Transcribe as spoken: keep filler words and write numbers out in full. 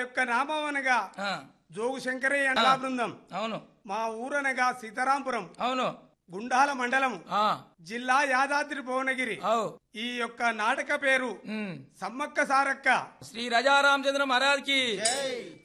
యొక్క నామం అనగా ఆ, జోగు శంకరయ్య అండా బృందం. అవును మా ఊరనగా సీతారాంపురం, అవును గుండాల మండలం, ఆ, జిల్లా యాదాద్రి భువనగిరి. అవు ఈ యొక్క నాటక పేరు ఉమ్. సమ్మక్క సారక్క. శ్రీ రాజారామచంద్ర మహారాజ్ కి